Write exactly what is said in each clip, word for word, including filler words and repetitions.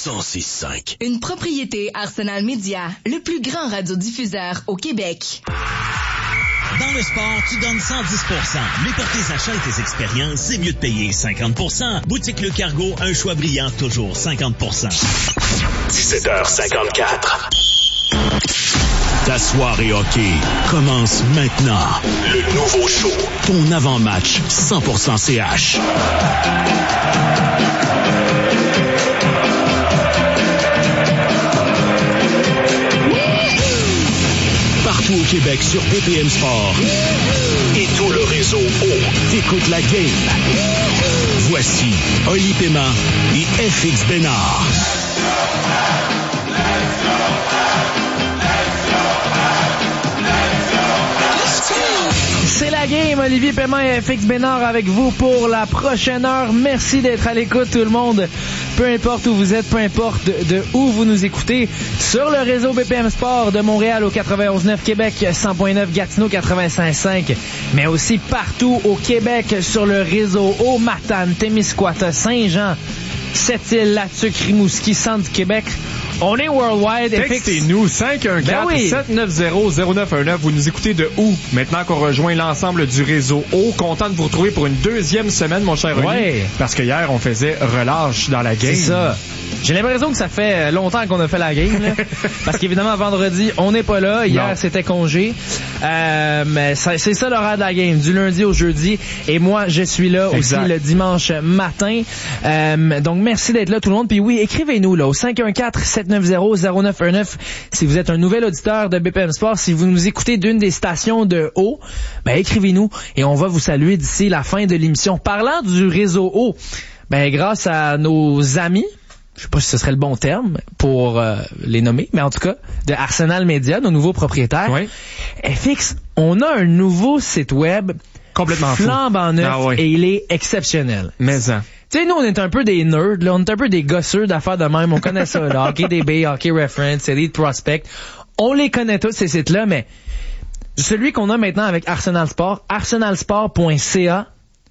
cent six cinq. Une propriété Arsenal Média, le plus grand radiodiffuseur au Québec. Dans le sport, tu donnes cent dix pour cent. Mais pour tes achats et tes expériences, c'est mieux de payer cinquante pour cent. Boutique Le Cargo, un choix brillant, toujours cinquante pour cent. dix-sept heures cinquante-quatre. Ta soirée hockey commence maintenant. Le nouveau show. Ton avant-match cent pour cent C H. Partout au Québec sur B P M Sport et tout le réseau O. T'écoutes la game. Voici Oli Paiement et F X Bénard. C'est la game, Olivier Paiement et F X Bénard avec vous pour la prochaine heure. Merci d'être à l'écoute, tout le monde. Peu importe où vous êtes, peu importe de, de où vous nous écoutez, sur le réseau B P M Sport de Montréal au quatre-vingt-onze neuf, Québec cent point neuf, Gatineau quatre-vingt-cinq cinq, mais aussi partout au Québec sur le réseau au Matane, Témiscouata, Saint-Jean, Sept-Îles, Latuc, Rimouski, Centre du Québec. On est worldwide. Textez-nous cinq un quatre, sept neuf zéro, zéro neuf un neuf. Vous nous écoutez de où? Maintenant qu'on rejoint l'ensemble du réseau O. Content de vous retrouver pour une deuxième semaine, mon cher Oli. Ouais. Parce que hier, on faisait relâche dans la game. C'est ça. J'ai l'impression que ça fait longtemps qu'on a fait la game, là. Parce qu'évidemment, vendredi, on n'est pas là. Hier, non. C'était congé. Euh, mais ça, c'est ça l'horaire de la game, du lundi au jeudi. Et moi, je suis là exact. Aussi le dimanche matin. Euh, donc, merci d'être là, tout le monde. Puis oui, écrivez-nous là au cinq un quatre, sept neuf zéro, zéro neuf un neuf si vous êtes un nouvel auditeur de B P M Sport. Si vous nous écoutez d'une des stations de O, ben écrivez-nous et on va vous saluer d'ici la fin de l'émission. Parlant du réseau O, ben grâce à nos amis, je sais pas si ce serait le bon terme pour euh, les nommer, mais en tout cas, de Arsenal Média, nos nouveaux propriétaires. Oui. F X, on a un nouveau site web complètement flambant neuf ah ouais. Et il est exceptionnel. Mais ça. Tu sais, nous, on est un peu des nerds, là. On est un peu des gosseux d'affaires de même. On connaît ça, là. Hockey D B, Hockey Reference, Elite Prospect. On les connaît tous, ces sites-là, mais celui qu'on a maintenant avec Arsenal Sport, arsenal sport point c a,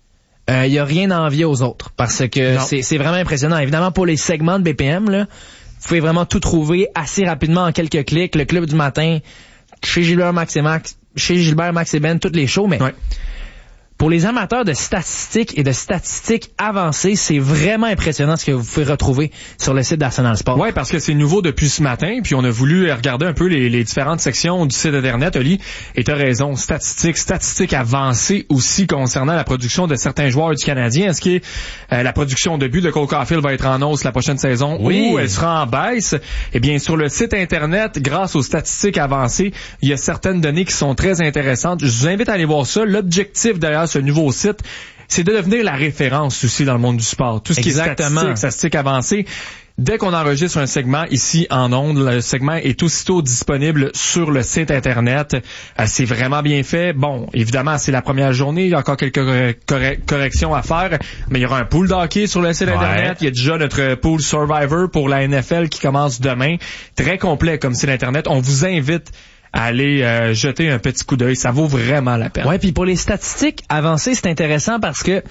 il euh, y a rien à envier aux autres parce que c'est, c'est vraiment impressionnant. Évidemment, pour les segments de B P M, là, vous pouvez vraiment tout trouver assez rapidement en quelques clics. Le club du matin, chez Gilbert Max et Max, chez Gilbert Max et Ben, toutes les shows, mais ouais. Pour les amateurs de statistiques et de statistiques avancées, c'est vraiment impressionnant ce que vous pouvez retrouver sur le site d'Arsenal Sport. Oui, parce que c'est nouveau depuis ce matin, puis on a voulu regarder un peu les, les différentes sections du site Internet, Oli, et t'as raison, statistiques, statistiques avancées aussi concernant la production de certains joueurs du Canadien. Est-ce que euh, la production de buts de Cole Caulfield va être en hausse la prochaine saison oui. Ou elle sera en baisse? Eh bien, sur le site Internet, grâce aux statistiques avancées, il y a certaines données qui sont très intéressantes. Je vous invite à aller voir ça. L'objectif derrière ce nouveau site, c'est de devenir la référence aussi dans le monde du sport. Tout ce Exactement. Qui est statistique, statistique avancée. Dès qu'on enregistre un segment ici en ondes, le segment est aussitôt disponible sur le site Internet. Euh, c'est vraiment bien fait. Bon, évidemment, c'est la première journée. Il y a encore quelques corre- corrections à faire. Mais il y aura un pool d'hockey sur le site ouais. Internet. Il y a déjà notre pool Survivor pour la N F L qui commence demain. Très complet comme site Internet. On vous invite à aller euh, jeter un petit coup d'œil. Ça vaut vraiment la peine. Ouais, puis pour les statistiques avancées, c'est intéressant parce que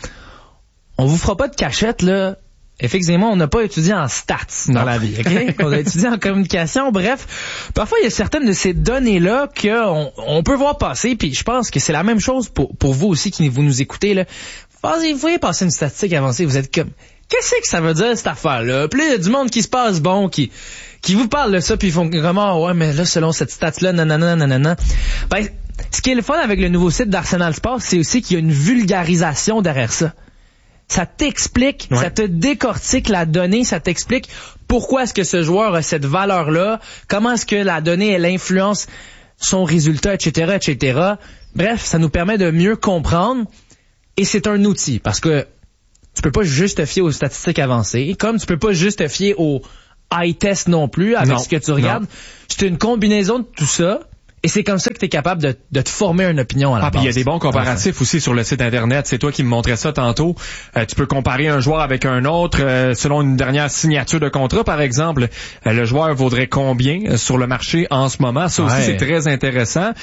on vous fera pas de cachette, là. Effectivement, on n'a pas étudié en stats dans non. la vie, ok? On a étudié en communication. Bref, parfois, il y a certaines de ces données-là qu'on on peut voir passer, puis je pense que c'est la même chose pour, pour vous aussi qui vous nous écoutez, là. Vous voyez passer une statistique avancée, vous êtes comme, qu'est-ce que ça veut dire, cette affaire-là? Puis là, il y a du monde qui se passe bon, qui... qui vous parle de ça, puis ils font vraiment, ouais, mais là, selon cette stat-là, nanana, nanana. Ben, ce qui est le fun avec le nouveau site d'Arsenal Sport, c'est aussi qu'il y a une vulgarisation derrière ça. Ça t'explique, ouais. ça te décortique la donnée, ça t'explique pourquoi est-ce que ce joueur a cette valeur-là, comment est-ce que la donnée, elle influence son résultat, et cetera, et cetera. Bref, ça nous permet de mieux comprendre, et c'est un outil, parce que tu peux pas juste te fier aux statistiques avancées, comme tu peux pas juste te fier aux eye test non plus, avec non, ce que tu regardes. Non. C'est une combinaison de tout ça. Et c'est comme ça que tu es capable de, de te former une opinion à la ah, base. Puis il y a des bons comparatifs enfin. Aussi sur le site Internet. C'est toi qui me montrais ça tantôt. Euh, tu peux comparer un joueur avec un autre euh, selon une dernière signature de contrat, par exemple. Euh, le joueur vaudrait combien euh, sur le marché en ce moment? Ça aussi, ouais. c'est très intéressant.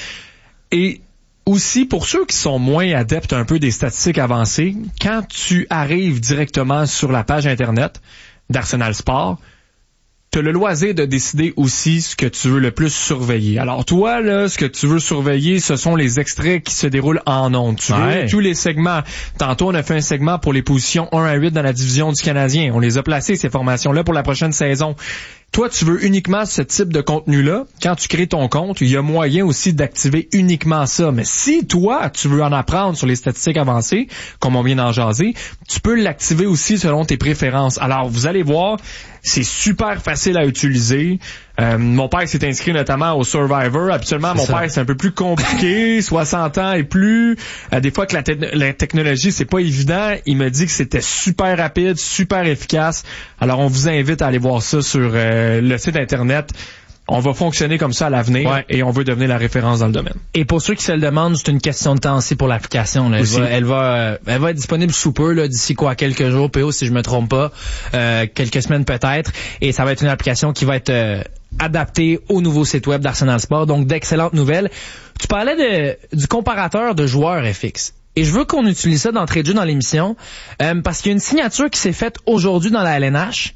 Et aussi, pour ceux qui sont moins adeptes un peu des statistiques avancées, quand tu arrives directement sur la page Internet d'Arsenal Sport, t'as le loisir de décider aussi ce que tu veux le plus surveiller. Alors toi, là, ce que tu veux surveiller, ce sont les extraits qui se déroulent en ondes. Tu ouais. veux tous les segments. Tantôt, on a fait un segment pour les positions un à huit dans la division du Canadien. On les a placés, ces formations-là, pour la prochaine saison. Toi, tu veux uniquement ce type de contenu-là. Quand tu crées ton compte, il y a moyen aussi d'activer uniquement ça. Mais si toi, tu veux en apprendre sur les statistiques avancées, comme on vient d'en jaser, tu peux l'activer aussi selon tes préférences. Alors, vous allez voir, c'est super facile à utiliser. Euh, mon père s'est inscrit notamment au Survivor. Habituellement, mon ça. père, c'est un peu plus compliqué, soixante ans et plus. Euh, des fois que la, te- la technologie, c'est pas évident. Il me dit que c'était super rapide, super efficace. Alors, on vous invite à aller voir ça sur euh, le site Internet. On va fonctionner comme ça à l'avenir ouais. et on veut devenir la référence dans le domaine. Et pour ceux qui se le demandent, c'est une question de temps aussi pour l'application. Là. Elle, va, elle, va, euh, elle va être disponible sous peu, là, d'ici quoi, quelques jours, P O, si je me trompe pas, euh, quelques semaines peut-être. Et ça va être une application qui va être euh, adaptée au nouveau site web d'Arsenal Sport. Donc, d'excellentes nouvelles. Tu parlais de, du comparateur de joueurs F X. Et je veux qu'on utilise ça d'entrée de jeu dans l'émission euh, parce qu'il y a une signature qui s'est faite aujourd'hui dans la L N H.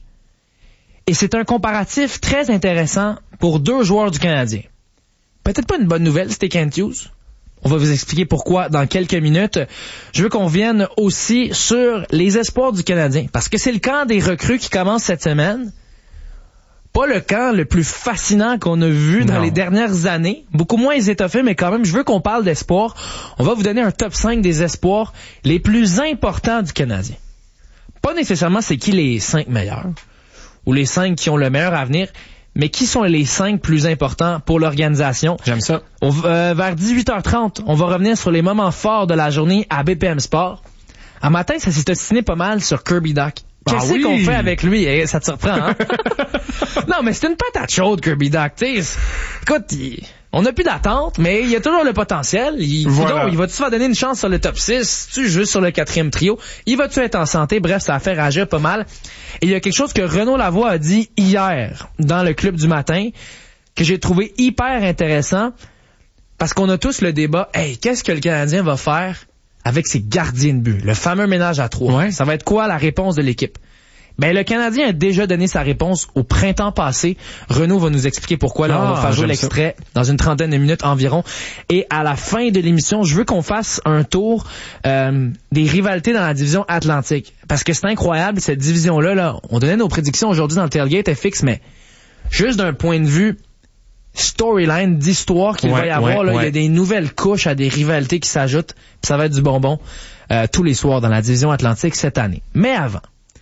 Et c'est un comparatif très intéressant pour deux joueurs du Canadien. Peut-être pas une bonne nouvelle, c'était Kent Hughes. On va vous expliquer pourquoi dans quelques minutes. Je veux qu'on vienne aussi sur les espoirs du Canadien, parce que c'est le camp des recrues qui commence cette semaine. Pas le camp le plus fascinant qu'on a vu dans non. les dernières années. Beaucoup moins étoffé, mais quand même, je veux qu'on parle d'espoirs. On va vous donner un top cinq des espoirs les plus importants du Canadien. Pas nécessairement c'est qui les cinq meilleurs, ou les cinq qui ont le meilleur avenir, mais qui sont les cinq plus importants pour l'organisation. J'aime ça. On, euh, vers dix-huit heures trente, on va revenir sur les moments forts de la journée à B P M Sport. Un matin, ça s'est ostiné pas mal sur Kirby Dach. Qu'est-ce ah oui. qu'on fait avec lui? Eh, ça te surprend, hein? Non, mais c'est une patate chaude, Kirby Dach. T'sais, écoute, il... on n'a plus d'attente, mais il y a toujours le potentiel. Il, voilà. coudonc, il va-tu se faire donner une chance sur le top six? Tu juste sur le quatrième trio? Il va-tu être en santé? Bref, ça a fait réagir pas mal. Et il y a quelque chose que Renaud Lavoie a dit hier dans le club du matin que j'ai trouvé hyper intéressant parce qu'on a tous le débat. Hey, qu'est-ce que le Canadien va faire avec ses gardiens de but? Le fameux ménage à trois. Ouais. Ça va être quoi la réponse de l'équipe? Ben, le Canadien a déjà donné sa réponse au printemps passé. Renaud va nous expliquer pourquoi. Là, ah, on va faire jouer l'extrait ça. Dans une trentaine de minutes environ. Et à la fin de l'émission, je veux qu'on fasse un tour euh, des rivalités dans la division Atlantique. Parce que c'est incroyable, cette division-là. Là, on donnait nos prédictions aujourd'hui dans le Tailgate F X, mais juste d'un point de vue storyline, d'histoire qu'il ouais, va y avoir, ouais, là, ouais. il y a des nouvelles couches à des rivalités qui s'ajoutent. Puis ça va être du bonbon euh, tous les soirs dans la division Atlantique cette année. Mais avant,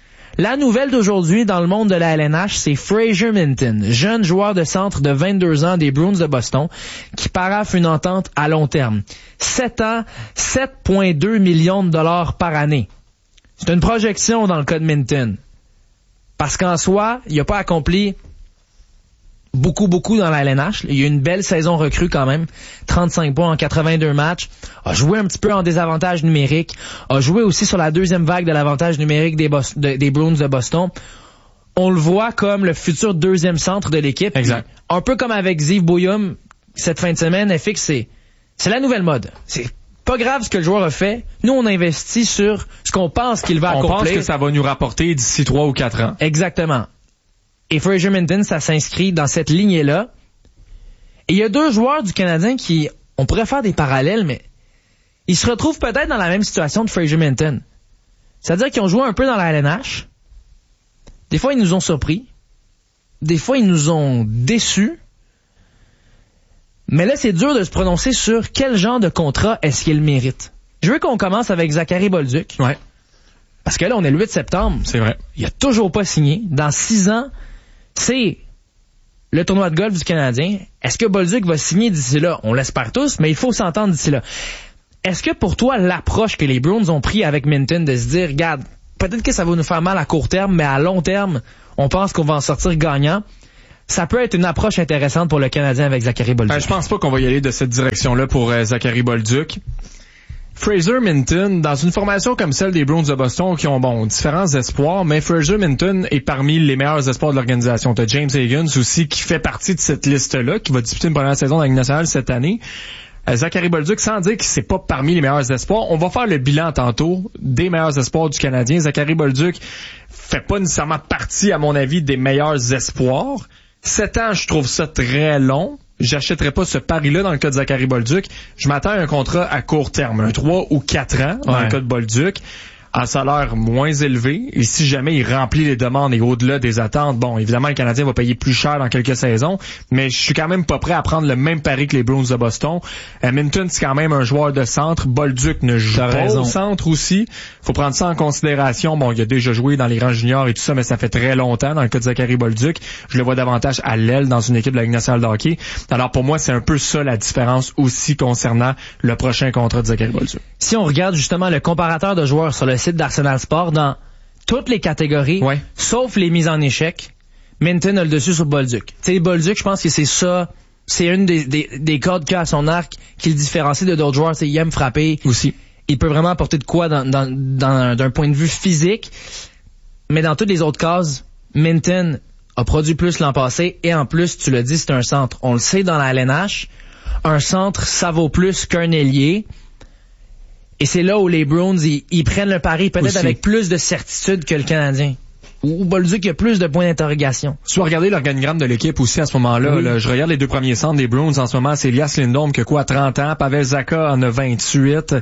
la nouvelle d'aujourd'hui dans le monde de la L N H, c'est Fraser Minten, jeune joueur de centre de vingt-deux ans des Bruins de Boston, qui paraffe une entente à long terme. sept ans, sept virgule deux millions de dollars par année. C'est une projection dans le cas de Minten. Parce qu'en soi, il n'a pas accompli beaucoup, beaucoup dans la L N H. Il y a eu une belle saison recrue quand même. trente-cinq points en quatre-vingt-deux matchs. A joué un petit peu en désavantage numérique. A joué aussi sur la deuxième vague de l'avantage numérique des, Bos- de, des Bruins de Boston. On le voit comme le futur deuxième centre de l'équipe. Exact. Un peu comme avec Ziv Bouyum cette fin de semaine. F X, c'est, c'est la nouvelle mode. C'est pas grave ce que le joueur a fait. Nous, on investit sur ce qu'on pense qu'il va On accomplir. pense que ça va nous rapporter d'ici trois ou quatre ans. Exactement. Et Fraser Minten, ça s'inscrit dans cette lignée-là. Et il y a deux joueurs du Canadien qui, on pourrait faire des parallèles, mais ils se retrouvent peut-être dans la même situation de Fraser Minten. C'est-à-dire qu'ils ont joué un peu dans la L N H. Des fois, ils nous ont surpris. Des fois, ils nous ont déçus. Mais là, c'est dur de se prononcer sur quel genre de contrat est-ce qu'il mérite. Je veux qu'on commence avec Zachary Bolduc. Ouais. Parce que là, on est le huit septembre. C'est vrai. Il a toujours pas signé. Dans six ans, c'est le tournoi de golf du Canadien. Est-ce que Bolduc va signer d'ici là? On l'espère tous, mais il faut s'entendre d'ici là. Est-ce que pour toi, l'approche que les Bruins ont pris avec Minten de se dire, regarde, peut-être que ça va nous faire mal à court terme, mais à long terme, on pense qu'on va en sortir gagnant, ça peut être une approche intéressante pour le Canadien avec Zachary Bolduc. Ben, je pense pas qu'on va y aller de cette direction-là pour euh, Zachary Bolduc. Fraser Minten, dans une formation comme celle des Bruins de Boston qui ont, bon, différents espoirs, mais Fraser Minten est parmi les meilleurs espoirs de l'organisation. T'as James Higgins aussi qui fait partie de cette liste-là, qui va disputer une première saison dans la Ligue nationale cette année. Euh, Zachary Bolduc, sans dire que c'est pas parmi les meilleurs espoirs, on va faire le bilan tantôt des meilleurs espoirs du Canadien. Zachary Bolduc fait pas nécessairement partie, à mon avis, des meilleurs espoirs. Sept ans, je trouve ça très long. J'achèterais pas ce pari-là dans le cas de Zachary Bolduc. Je m'attends à un contrat à court terme, un trois ou quatre ans dans ouais. le cas de Bolduc, à salaire moins élevé. Et si jamais il remplit les demandes et au-delà des attentes, bon, évidemment, le Canadien va payer plus cher dans quelques saisons, mais je suis quand même pas prêt à prendre le même pari que les Bruins de Boston. Minton, c'est quand même un joueur de centre. Bolduc ne joue T'as pas raison. Au centre aussi. Faut prendre ça en considération. Bon, il a déjà joué dans les rangs juniors et tout ça, mais ça fait très longtemps dans le cas de Zachary Bolduc. Je le vois davantage à l'aile dans une équipe de la Ligue nationale de hockey. Alors pour moi, c'est un peu ça la différence aussi concernant le prochain contrat de Zachary Bolduc. Si on regarde justement le comparateur de joueurs sur le site d'Arsenal Sport, dans toutes les catégories, ouais. sauf les mises en échec, Minton a le dessus sur Bolduc. Tu sais, Bolduc, je pense que c'est ça, c'est une des, des, des codes qu'a à son arc qui le différencie de d'autres joueurs, c'est qu'il aime frapper. Aussi. Il peut vraiment apporter de quoi dans, dans, dans, d'un point de vue physique, mais dans toutes les autres cases, Minton a produit plus l'an passé, et en plus, tu l'as dit, c'est un centre. On le sait dans la L N H, un centre, ça vaut plus qu'un ailier. Et c'est là où les Bruins, ils, ils prennent le pari peut-être aussi avec plus de certitude que le Canadien. Ou Bolduc a plus de points d'interrogation. Si vous regardez l'organigramme de l'équipe aussi à ce moment-là, oui. là, je regarde les deux premiers centres des Bruins en ce moment, c'est Elias Lindholm qui a quoi, trente ans, Pavel Zacha en a vingt-huit.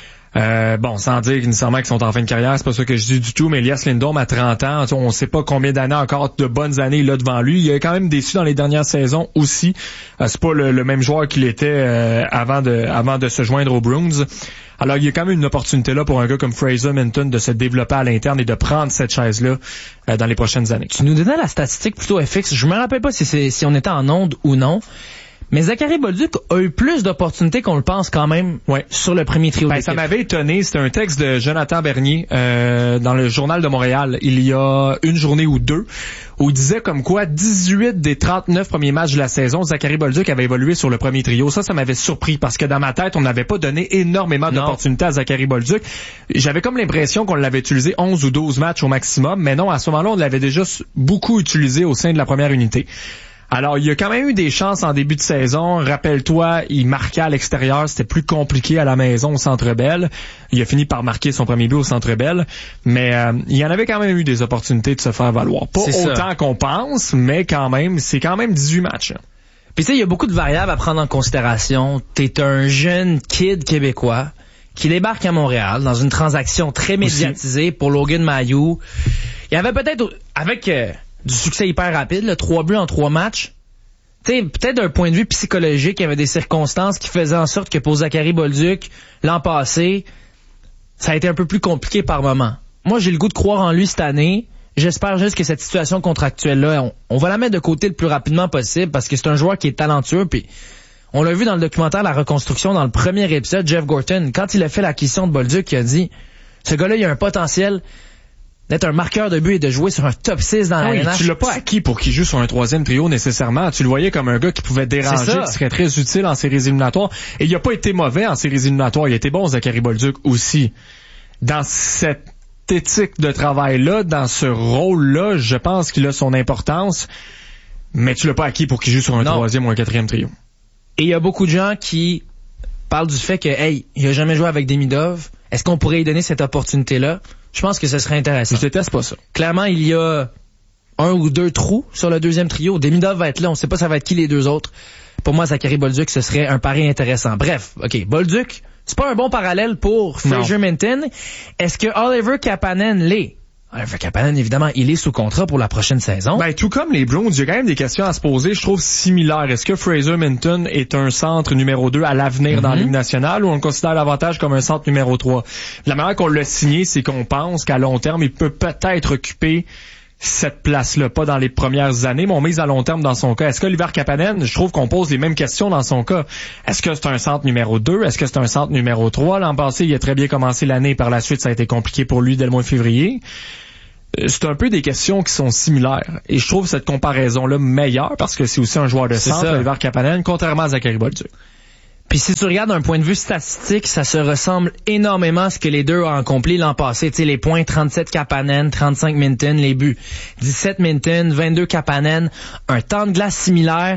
Euh, bon, sans dire nécessairement qu'ils sont en fin de carrière, c'est pas ça que je dis du tout, mais Elias Lindholm à trente ans, on sait pas combien d'années encore, de bonnes années là devant lui. Il a quand même déçu dans les dernières saisons aussi. Euh, c'est pas le, le même joueur qu'il était euh, avant de avant de se joindre aux Bruins. Alors, il y a quand même une opportunité là pour un gars comme Fraser Minton de se développer à l'interne et de prendre cette chaise-là euh, dans les prochaines années. Tu nous donnais la statistique plutôt F X. Je me rappelle pas si c'est si on était en onde ou non. Mais Zachary Bolduc a eu plus d'opportunités qu'on le pense quand même ouais. sur le premier trio ben, d'équipe. Ça m'avait étonné. C'était un texte de Jonathan Bernier euh, dans le Journal de Montréal il y a une journée ou deux où il disait comme quoi dix-huit des trente-neuf premiers matchs de la saison, Zachary Bolduc avait évolué sur le premier trio. Ça, ça m'avait surpris parce que dans ma tête, on n'avait pas donné énormément non. d'opportunités à Zachary Bolduc. J'avais comme l'impression qu'on l'avait utilisé onze ou douze matchs au maximum, mais non, à ce moment-là, on l'avait déjà beaucoup utilisé au sein de la première unité. Alors, il y a quand même eu des chances en début de saison. Rappelle-toi, il marquait à l'extérieur. C'était plus compliqué à la maison au Centre Bell. Il a fini par marquer son premier but au Centre Bell. Mais euh, il y en avait quand même eu des opportunités de se faire valoir. Pas c'est autant ça. Qu'on pense, mais quand même, c'est quand même dix-huit matchs. Puis tu sais, il y a beaucoup de variables à prendre en considération. T'es un jeune kid québécois qui débarque à Montréal dans une transaction très médiatisée pour Logan Mailloux. Il y avait peut-être, avec... Euh, du succès hyper rapide, le trois buts en trois matchs. T'sais, peut-être d'un point de vue psychologique, il y avait des circonstances qui faisaient en sorte que pour Zachary Bolduc, l'an passé, ça a été un peu plus compliqué par moment. Moi, j'ai le goût de croire en lui cette année. J'espère juste que cette situation contractuelle-là, on, on va la mettre de côté le plus rapidement possible parce que c'est un joueur qui est talentueux. Puis on l'a vu dans le documentaire La Reconstruction, dans le premier épisode, Jeff Gorton, quand il a fait l'acquisition de Bolduc, il a dit, ce gars-là, il a un potentiel d'être un marqueur de but et de jouer sur un top six dans la oui, N H. Tu l'as pas acquis pour qu'il joue sur un troisième trio nécessairement. Tu le voyais comme un gars qui pouvait déranger, qui serait très utile en séries éliminatoires. Et il a pas été mauvais en séries éliminatoires. Il a été bon, Zachary Bolduc, aussi. Dans cette éthique de travail-là, dans ce rôle-là, je pense qu'il a son importance. Mais tu l'as pas acquis pour qu'il joue sur un non. troisième ou un quatrième trio. Et il y a beaucoup de gens qui parlent du fait que, hey, il a jamais joué avec Demidov. Est-ce qu'on pourrait lui donner cette opportunité-là? Je pense que ce serait intéressant. Je déteste pas ça. Clairement, il y a un ou deux trous sur le deuxième trio. Demidov va être là. On sait pas ça va être qui les deux autres. Pour moi, Zachary Bolduc, ce serait un pari intéressant. Bref, OK. Bolduc, c'est pas un bon parallèle pour Fraser Minton. Est-ce que Oliver Kapanen l'est? Oliver Kapanen, évidemment, il est sous contrat pour la prochaine saison. Ben, tout comme les Bruins, il y a quand même des questions à se poser, je trouve, similaires. Est-ce que Fraser Minton est un centre numéro deux à l'avenir mm-hmm. dans la Ligue nationale ou on le considère davantage comme un centre numéro trois? La manière qu'on l'a signé, c'est qu'on pense qu'à long terme, il peut peut-être occuper cette place-là, pas dans les premières années, mais on mise à long terme dans son cas. Est-ce qu'Oliver Kapanen, je trouve qu'on pose les mêmes questions dans son cas. Est-ce que c'est un centre numéro deux? Est-ce que c'est un centre numéro trois? L'an passé, il a très bien commencé l'année, par la suite, ça a été compliqué pour lui dès le mois de février. C'est un peu des questions qui sont similaires. Et je trouve cette comparaison-là meilleure parce que c'est aussi un joueur de c'est centre, Oliver Kapanen, contrairement à Zachary Bolduc. Puis si tu regardes d'un point de vue statistique, ça se ressemble énormément à ce que les deux ont accompli l'an passé. Tu sais, les points, trente-sept Kapanen, trente-cinq Minton, les buts, dix-sept Minton, vingt-deux Kapanen, un temps de glace similaire,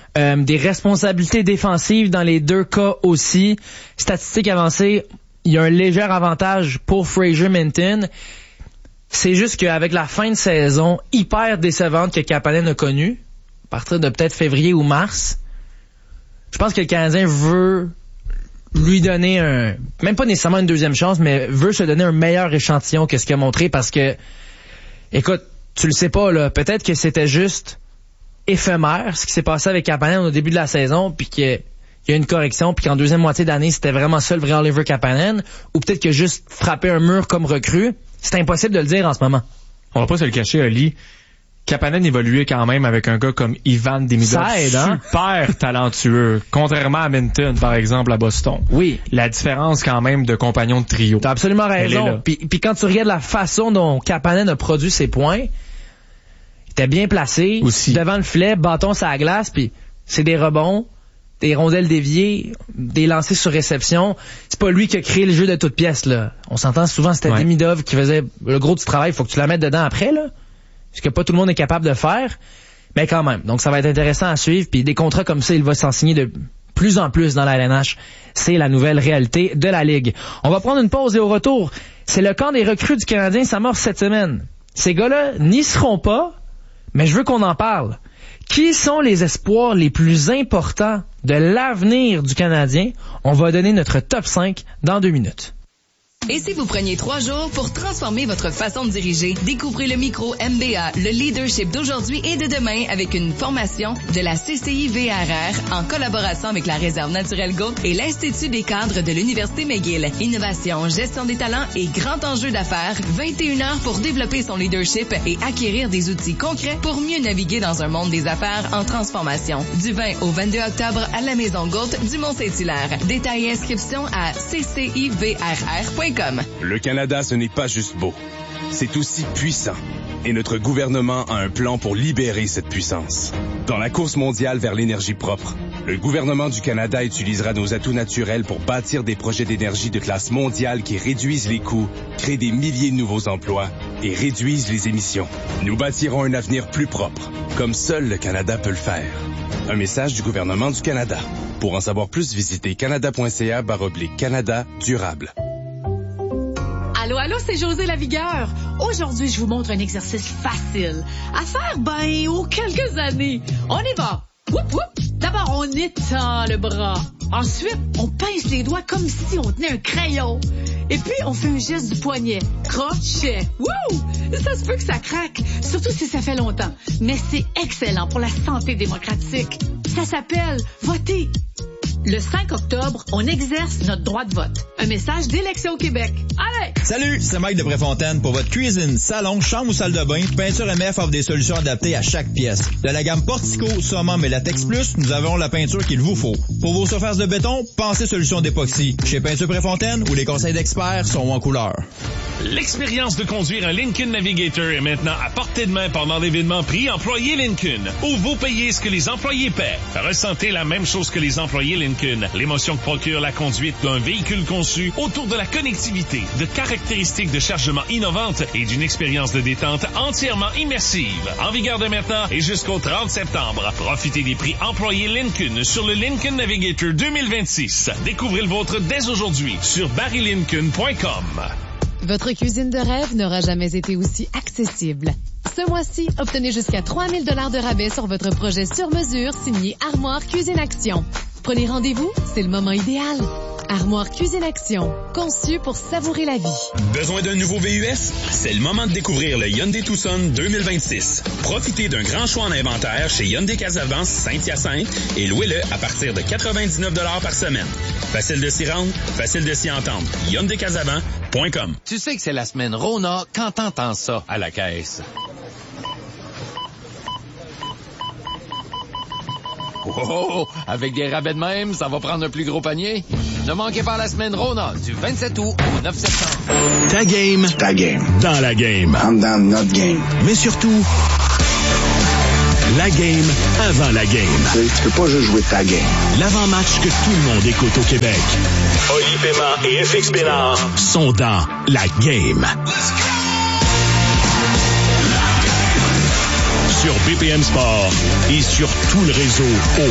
Euh, des responsabilités défensives dans les deux cas aussi. Statistiques avancées, il y a un léger avantage pour Fraser Minton. C'est juste qu'avec la fin de saison hyper décevante que Kapanen a connue, à partir de peut-être février ou mars, je pense que le Canadien veut lui donner un, même pas nécessairement une deuxième chance, mais veut se donner un meilleur échantillon que ce qu'il a montré parce que, écoute, tu le sais pas, là, peut-être que c'était juste éphémère, ce qui s'est passé avec Kapanen au début de la saison, puis qu'il y a une correction, puis qu'en deuxième moitié d'année, c'était vraiment ça le vrai Oliver Kapanen, ou peut-être qu'il a juste frappé un mur comme recrue. C'est impossible de le dire en ce moment. On va pas se le cacher, Oli. Kapanen évoluait quand même avec un gars comme Ivan Demidov, ça aide, hein? super talentueux, contrairement à Minton, par exemple, à Boston. Oui. La différence quand même de compagnon de trio. T'as absolument raison. Puis, puis quand tu regardes la façon dont Kapanen a produit ses points, il était bien placé, aussi devant le filet, bâton sur la glace, puis c'est des rebonds, des rondelles déviées, des lancers sur réception. C'est pas lui qui a créé le jeu de toutes pièces, là. On s'entend souvent, c'était ouais. Demidov qui faisait le gros du travail, faut que tu la mettes dedans après, là. Ce que pas tout le monde est capable de faire, mais quand même. Donc ça va être intéressant à suivre, puis des contrats comme ça, il va s'en signer de plus en plus dans la L N H. C'est la nouvelle réalité de la Ligue. On va prendre une pause et au retour, c'est le camp des recrues du Canadien, ça s'amorce cette semaine. Ces gars-là n'y seront pas, mais je veux qu'on en parle. Qui sont les espoirs les plus importants de l'avenir du Canadien? On va donner notre top cinq dans deux minutes. Et si vous preniez trois jours pour transformer votre façon de diriger, découvrez le micro M B A, le leadership d'aujourd'hui et de demain avec une formation de la C C I V R R en collaboration avec la Réserve naturelle Galt et l'Institut des cadres de l'Université McGill. Innovation, gestion des talents et grand enjeu d'affaires, vingt et une heures pour développer son leadership et acquérir des outils concrets pour mieux naviguer dans un monde des affaires en transformation. Du vingt au vingt-deux octobre à la Maison Galt du Mont-Saint-Hilaire. Détails et inscriptions à c c i v r r point com. Le Canada, ce n'est pas juste beau. C'est aussi puissant. Et notre gouvernement a un plan pour libérer cette puissance. Dans la course mondiale vers l'énergie propre, le gouvernement du Canada utilisera nos atouts naturels pour bâtir des projets d'énergie de classe mondiale qui réduisent les coûts, créent des milliers de nouveaux emplois et réduisent les émissions. Nous bâtirons un avenir plus propre, comme seul le Canada peut le faire. Un message du gouvernement du Canada. Pour en savoir plus, visitez canada.ca barre oblique Canada durable. Allô, allô, c'est José Lavigueur. Aujourd'hui, je vous montre un exercice facile à faire, ben, aux quelques années. On y va. Whoop, whoop. D'abord, on étend le bras. Ensuite, on pince les doigts comme si on tenait un crayon. Et puis, on fait un geste du poignet. Crochet. Wouh! Ça se peut que ça craque, surtout si ça fait longtemps. Mais c'est excellent pour la santé démocratique. Ça s'appelle voter. Le cinq octobre, on exerce notre droit de vote. Un message d'Élection Québec. Allez! Salut, c'est Mike de Préfontaine. Pour votre cuisine, salon, chambre ou salle de bain, Peinture M F offre des solutions adaptées à chaque pièce. De la gamme Portico, Summum et Latex Plus, nous avons la peinture qu'il vous faut. Pour vos surfaces de béton, pensez solutions d'époxy. Chez Peinture Préfontaine, où les conseils d'experts sont en couleur. L'expérience de conduire un Lincoln Navigator est maintenant à portée de main pendant l'événement Prix Employés Lincoln, où vous payez ce que les employés paient. Ressentez la même chose que les employés Lincoln. L'émotion que procure la conduite d'un véhicule conçu autour de la connectivité, de caractéristiques de chargement innovantes et d'une expérience de détente entièrement immersive. En vigueur de maintenant et jusqu'au trente septembre. Profitez des prix employés Lincoln sur le Lincoln Navigator deux mille vingt-six. Découvrez le vôtre dès aujourd'hui sur barry lincoln point com. Votre cuisine de rêve n'aura jamais été aussi accessible. Ce mois-ci, obtenez jusqu'à trois mille dollars de rabais sur votre projet sur mesure signé Armoire Cuisine Action. Prenez rendez-vous, c'est le moment idéal. Armoire Cuisine Action, conçu pour savourer la vie. Besoin d'un nouveau V U S? C'est le moment de découvrir le Hyundai Tucson deux mille vingt-six. Profitez d'un grand choix en inventaire chez Hyundai Casavance Saint-Hyacinthe et louez-le à partir de quatre-vingt-dix-neuf dollars par semaine. Facile de s'y rendre, facile de s'y entendre. Hyundai Casavant point com. Tu sais que c'est la semaine Rona quand t'entends ça à la caisse. Oh, avec des rabais de même, ça va prendre un plus gros panier. Ne manquez pas la semaine Rona du vingt-sept août au neuf septembre. Ta game. Ta game. Dans la game. I'm down notre game. Mais surtout, la game avant la game. Tu, tu peux pas juste jouer ta game. L'avant-match que tout le monde écoute au Québec. Oli Pema et F X Bénard sont dans la game. Sur sur B P M Sport et sur tout le réseau O.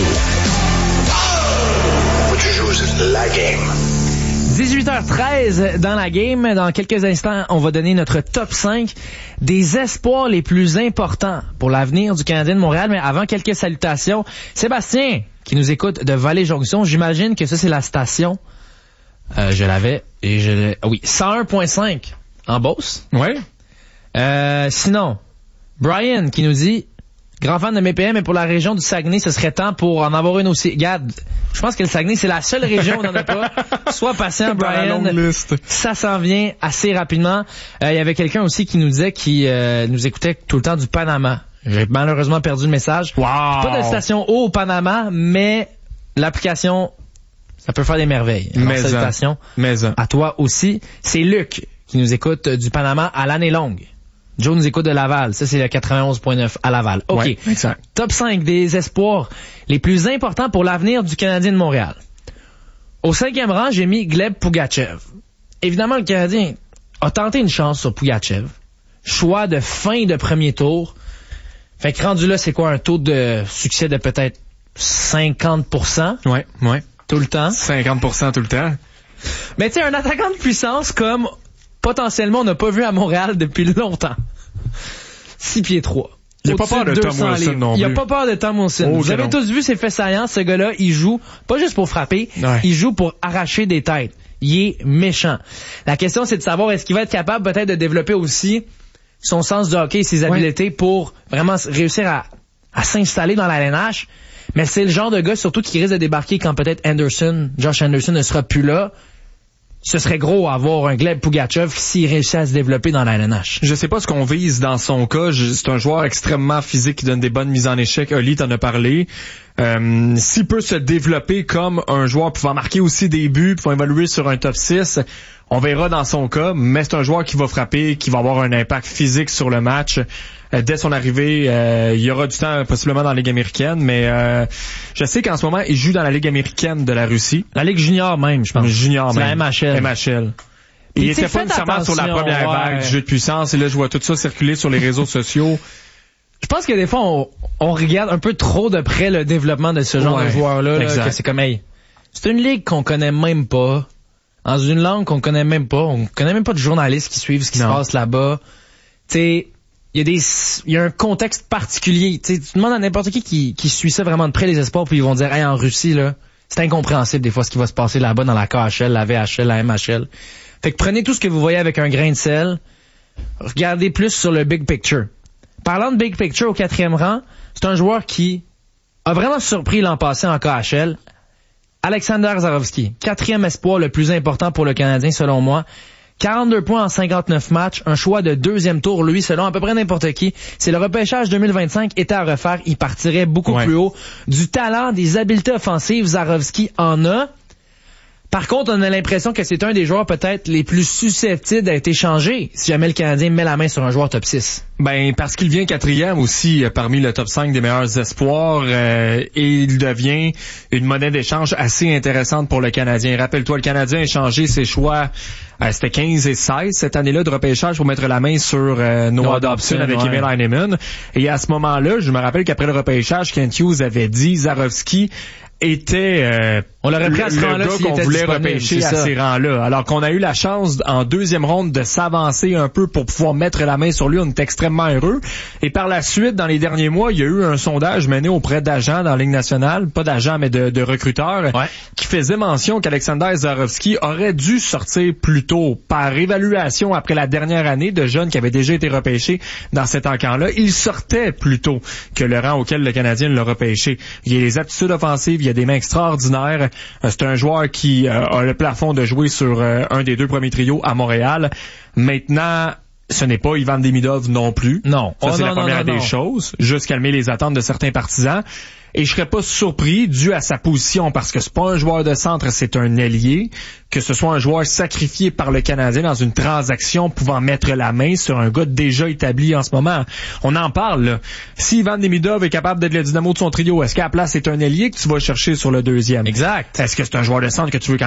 Tu joues la game. dix-huit heures treize dans la game. Dans quelques instants, on va donner notre top cinq des espoirs les plus importants pour l'avenir du Canadien de Montréal. Mais avant, quelques salutations. Sébastien, qui nous écoute de Vallée-Jonction, j'imagine que ça, c'est la station. Euh, je l'avais et je l'ai... Oui, cent un virgule cinq en Beauce. Ouais. Euh, sinon, Brian qui nous dit... Grand fan de M P M, mais pour la région du Saguenay, ce serait temps pour en avoir une aussi. Regarde, je pense que le Saguenay, c'est la seule région où on n'en a pas. Sois patient, Brian. Ça s'en vient assez rapidement. Il euh, y avait quelqu'un aussi qui nous disait qu'il euh, nous écoutait tout le temps du Panama. J'ai malheureusement perdu le message. Wow. Pas de station haut au Panama, mais l'application, ça peut faire des merveilles. Alors, mais salutations mais à toi aussi. C'est Luc qui nous écoute du Panama à l'année longue. Joe nous écoute de Laval. Ça, c'est le quatre-vingt-onze virgule neuf à Laval. OK. Ouais, exact. Top cinq des espoirs les plus importants pour l'avenir du Canadien de Montréal. Au cinquième rang, j'ai mis Gleb Pougachev. Évidemment, le Canadien a tenté une chance sur Pougachev. Choix de fin de premier tour. Fait que rendu là, c'est quoi un taux de succès de peut-être cinquante pour cent? Ouais, ouais. Tout le temps. cinquante pour cent tout le temps. Mais tu sais, un attaquant de puissance comme... potentiellement, on n'a pas vu à Montréal depuis longtemps. six pieds trois. Il n'y a pas peur de Tom Wilson non plus. Il n'y a pas peur de Tom Wilson. Oh, Vous avez non. tous vu ses faits saillants. Ce gars-là, il joue pas juste pour frapper, ouais. il joue pour arracher des têtes. Il est méchant. La question, c'est de savoir est-ce qu'il va être capable peut-être de développer aussi son sens du hockey et ses habiletés ouais. pour vraiment réussir à, à s'installer dans la L N H. Mais c'est le genre de gars surtout qui risque de débarquer quand peut-être Anderson, Josh Anderson ne sera plus là. Ce serait gros avoir un Gleb Pougachev s'il réussit à se développer dans la L N H. Je sais pas ce qu'on vise dans son cas. Je, c'est un joueur extrêmement physique qui donne des bonnes mises en échec. Oli t'en a parlé. Euh, s'il peut se développer comme un joueur pouvant marquer aussi des buts, pouvant évoluer sur un top six, on verra dans son cas. Mais c'est un joueur qui va frapper, qui va avoir un impact physique sur le match. Euh, dès son arrivée, euh, il y aura du temps possiblement dans la Ligue américaine, mais euh, je sais qu'en ce moment, il joue dans la Ligue américaine de la Russie. La Ligue junior même, je pense. Junior c'est même. La M H L. M H L. Il était pas nécessairement sur la première ouais. vague du jeu de puissance, et là, je vois tout ça circuler sur les réseaux sociaux. Je pense que des fois, on, on regarde un peu trop de près le développement de ce genre ouais, de joueurs-là, là, que c'est comme, hey, c'est une ligue qu'on connaît même pas, dans une langue qu'on connaît même pas, on connaît même pas de journalistes qui suivent ce qui non. se passe là-bas. Tu sais, il y a des, il y a un contexte particulier. Tu sais, tu demandes à n'importe qui, qui qui suit ça vraiment de près les espoirs, puis ils vont dire, hey, en Russie là, c'est incompréhensible des fois ce qui va se passer là-bas dans la K H L, la V H L, la M H L. Fait que prenez tout ce que vous voyez avec un grain de sel, regardez plus sur le big picture. Parlant de big picture au quatrième rang, c'est un joueur qui a vraiment surpris l'an passé en K H L. Alexander Zarovski, quatrième espoir le plus important pour le Canadien selon moi. quarante-deux points en cinquante-neuf matchs, un choix de deuxième tour, lui, selon à peu près n'importe qui. C'est le repêchage deux mille vingt-cinq, était à refaire, il partirait beaucoup ouais. plus haut. Du talent, des habiletés offensives, Zarovski en a. Par contre, on a l'impression que c'est un des joueurs peut-être les plus susceptibles d'être échangé si jamais le Canadien met la main sur un joueur top six. Ben, parce qu'il vient quatrième aussi euh, parmi le top cinq des meilleurs espoirs euh, et il devient une monnaie d'échange assez intéressante pour le Canadien. Rappelle-toi, le Canadien a échangé ses choix, euh, c'était quinze et seize cette année-là de repêchage pour mettre la main sur euh, Noah Dobson avec ouais. Emil Heinemann. Et à ce moment-là, je me rappelle qu'après le repêchage, Kent Hughes avait dit Zarovski était euh, on l'aurait pris à ce le rang-là gars s'il qu'on était voulait disponible, repêcher à ces rangs-là. Alors qu'on a eu la chance en deuxième ronde de s'avancer un peu pour pouvoir mettre la main sur lui, on est extrêmement heureux. Et par la suite, dans les derniers mois, il y a eu un sondage mené auprès d'agents dans la Ligue nationale, pas d'agents mais de, de recruteurs, ouais. qui faisait mention qu'Alexander Zarovski aurait dû sortir plus tôt. Par évaluation après la dernière année de jeunes qui avaient déjà été repêchés dans cet encamp-là, il sortait plus tôt que le rang auquel le Canadien l'a repêché. Il y a les aptitudes offensives, il y a des mains extraordinaires. C'est un joueur qui euh, a le plafond de jouer sur euh, un des deux premiers trios à Montréal. Maintenant, ce n'est pas Ivan Demidov non plus. Non. Ça, oh, c'est non, la première non, non, des non. choses. Juste calmer les attentes de certains partisans. Et je serais pas surpris, dû à sa position, parce que c'est pas un joueur de centre, c'est un ailier, que ce soit un joueur sacrifié par le Canadien dans une transaction pouvant mettre la main sur un gars déjà établi en ce moment. On en parle, là. Si Ivan Demidov est capable d'être le dynamo de son trio, est-ce qu'à la place c'est un ailier que tu vas chercher sur le deuxième? Exact. Est-ce que c'est un joueur de centre que tu veux quand